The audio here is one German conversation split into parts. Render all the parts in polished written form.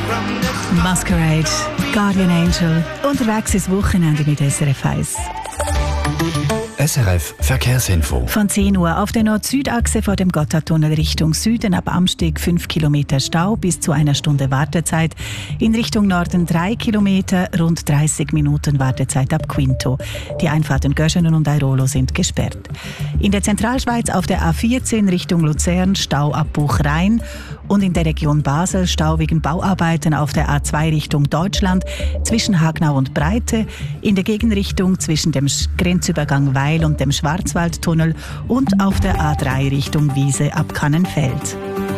Masquerade, Guardian Angel, unterwegs ins Wochenende mit SRF 1. SRF Verkehrsinfo. Von 10 Uhr auf der Nord-Süd-Achse vor dem Gotthardtunnel Richtung Süden ab Amsteg 5 Kilometer Stau bis zu einer Stunde Wartezeit. In Richtung Norden 3 Kilometer, rund 30 Minuten Wartezeit ab Quinto. Die Einfahrten Göschenen und Airolo sind gesperrt. In der Zentralschweiz auf der A14 Richtung Luzern Stau ab Buchrhein. Und in der Region Basel Stau wegen Bauarbeiten auf der A2 Richtung Deutschland zwischen Hagnau und Breite, in der Gegenrichtung zwischen dem Grenzübergang Weil und dem Schwarzwaldtunnel und auf der A3 Richtung Wiese ab Kannenfeld.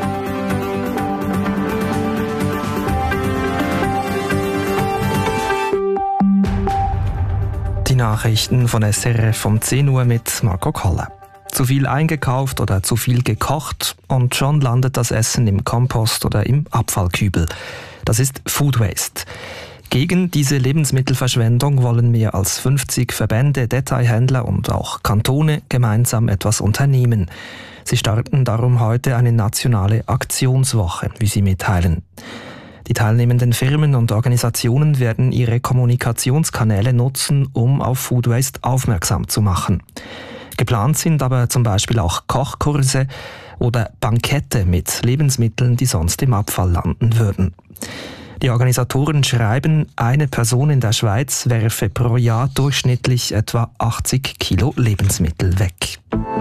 Die Nachrichten von SRF um 10 Uhr mit Marco Koller. Zu viel eingekauft oder zu viel gekocht und schon landet das Essen im Kompost oder im Abfallkübel. Das ist Food Waste. Gegen diese Lebensmittelverschwendung wollen mehr als 50 Verbände, Detailhändler und auch Kantone gemeinsam etwas unternehmen. Sie starten darum heute eine nationale Aktionswoche, wie sie mitteilen. Die teilnehmenden Firmen und Organisationen werden ihre Kommunikationskanäle nutzen, um auf Food Waste aufmerksam zu machen. Geplant sind aber zum Beispiel auch Kochkurse oder Bankette mit Lebensmitteln, die sonst im Abfall landen würden. Die Organisatoren schreiben, eine Person in der Schweiz werfe pro Jahr durchschnittlich etwa 80 Kilo Lebensmittel weg.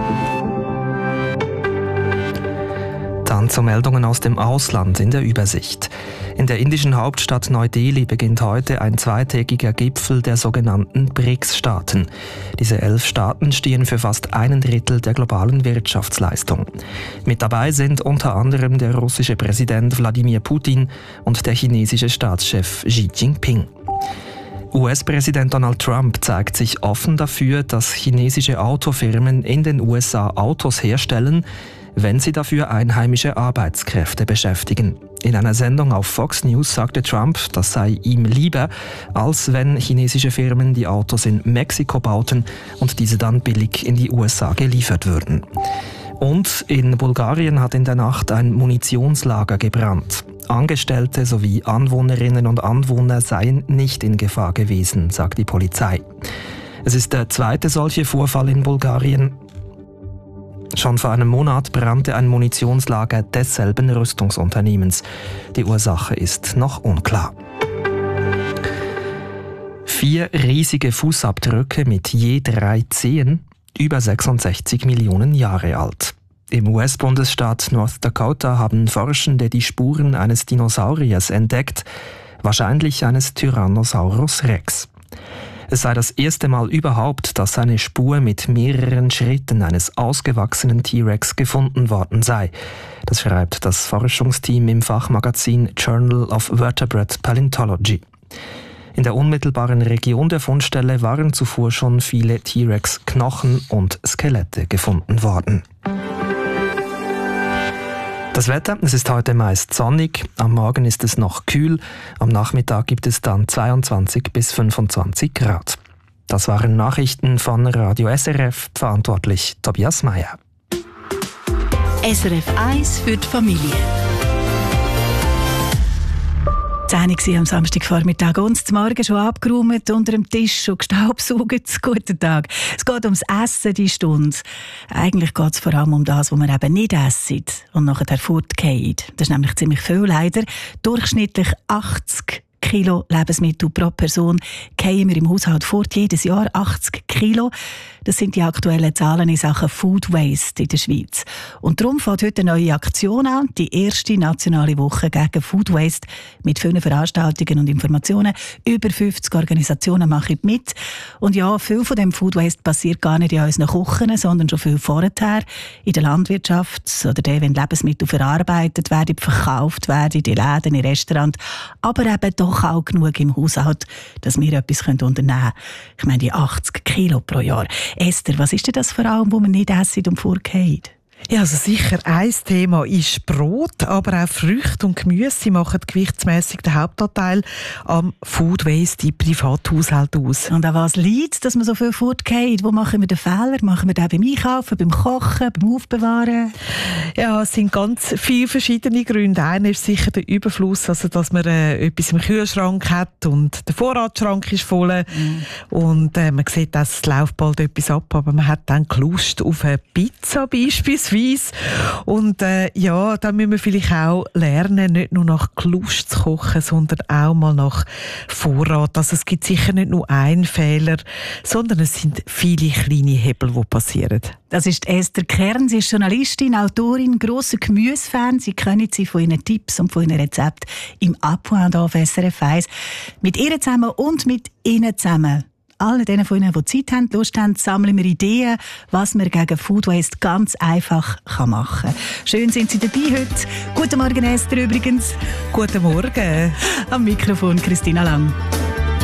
Dann zu Meldungen aus dem Ausland in der Übersicht. In der indischen Hauptstadt Neu-Delhi beginnt heute ein zweitägiger Gipfel der sogenannten BRICS-Staaten. Diese 11 Staaten stehen für fast 1/3 der globalen Wirtschaftsleistung. Mit dabei sind unter anderem der russische Präsident Wladimir Putin und der chinesische Staatschef Xi Jinping. US-Präsident Donald Trump zeigt sich offen dafür, dass chinesische Autofirmen in den USA Autos herstellen, wenn sie dafür einheimische Arbeitskräfte beschäftigen. In einer Sendung auf Fox News sagte Trump, das sei ihm lieber, als wenn chinesische Firmen die Autos in Mexiko bauten und diese dann billig in die USA geliefert würden. Und in Bulgarien hat in der Nacht ein Munitionslager gebrannt. Angestellte sowie Anwohnerinnen und Anwohner seien nicht in Gefahr gewesen, sagt die Polizei. Es ist der zweite solche Vorfall in Bulgarien. Schon vor einem Monat brannte ein Munitionslager desselben Rüstungsunternehmens. Die Ursache ist noch unklar. 4 riesige Fußabdrücke mit je 3 Zehen, über 66 Millionen Jahre alt. Im US-Bundesstaat North Dakota haben Forschende die Spuren eines Dinosauriers entdeckt, wahrscheinlich eines Tyrannosaurus Rex. Es sei das erste Mal überhaupt, dass eine Spur mit mehreren Schritten eines ausgewachsenen T-Rex gefunden worden sei. Das schreibt das Forschungsteam im Fachmagazin Journal of Vertebrate Paleontology. In der unmittelbaren Region der Fundstelle waren zuvor schon viele T-Rex-Knochen und Skelette gefunden worden. Das Wetter, es ist heute meist sonnig, am Morgen ist es noch kühl, am Nachmittag gibt es dann 22 bis 25 Grad. Das waren Nachrichten von Radio SRF, verantwortlich Tobias Meyer. SRF 1 für die Familie. 10 Uhr am Samstagvormittag und zum Morgen schon abgeräumt, unter dem Tisch schon gestaubsaugt. Guten Tag. Es geht ums Essen, die Stunde. Eigentlich geht es vor allem um das, was wir eben nicht essen und nachher fortgehen. Das ist nämlich ziemlich viel, leider. Durchschnittlich 80 Kilo Lebensmittel pro Person fallen wir im Haushalt fort. Jedes Jahr 80 Kilo. Das sind die aktuellen Zahlen in Sachen Food Waste in der Schweiz. Und darum fängt heute eine neue Aktion an, die erste nationale Woche gegen Food Waste mit vielen Veranstaltungen und Informationen. Über 50 Organisationen machen mit. Und ja, viel von dem Food Waste passiert gar nicht in unseren Küchen, sondern schon viel vorher in der Landwirtschaft oder wenn Lebensmittel verarbeitet werden, verkauft werden, in den Läden, in Restaurants. Aber eben doch auch genug im Haushalt, dass wir etwas unternehmen können. Ich meine, die 80 Kilo pro Jahr. Esther, was ist denn das vor allem, wo man nicht essen und vorgeht? Ja, also sicher ein Thema ist Brot, aber auch Früchte und Gemüse. Sie machen gewichtsmässig den Hauptanteil am Food Waste in Privathaushalten aus. Und an was liegt, dass man so viel fortgeht? Wo machen wir den Fehler? Machen wir den beim Einkaufen, beim Kochen, beim Aufbewahren? Ja, es sind ganz viele verschiedene Gründe. Einer ist sicher der Überfluss, also dass man etwas im Kühlschrank hat und der Vorratsschrank ist voll. Und man sieht, dass es läuft bald etwas ab, aber man hat dann Lust auf eine Pizza beispielsweise. Und ja, da müssen wir vielleicht auch lernen, nicht nur nach Lust zu kochen, sondern auch mal nach Vorrat. Also es gibt sicher nicht nur einen Fehler, sondern es sind viele kleine Hebel, die passieren. Das ist Esther Kern. Sie ist Journalistin, Autorin, grosser Gemüsefan. Sie kennen sie von ihren Tipps und von ihren Rezepten im Appoint auf SRF 1. Mit ihr zusammen und mit Ihnen zusammen. Allen denen von Ihnen, die Zeit haben, Lust haben, sammeln wir Ideen, was man gegen Food Waste ganz einfach machen kann. Schön sind Sie dabei heute. Guten Morgen, Esther, übrigens. Guten Morgen. Am Mikrofon Christina Lang.